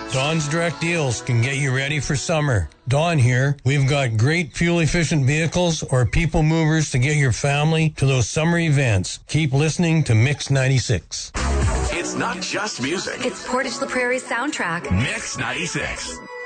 Don's Direct Deals can get you ready for summer. Don here. We've got great fuel-efficient vehicles or people movers to get your family to those summer events. Keep listening to Mix 96. It's not just music. It's Portage La Prairie's soundtrack. Mix 96.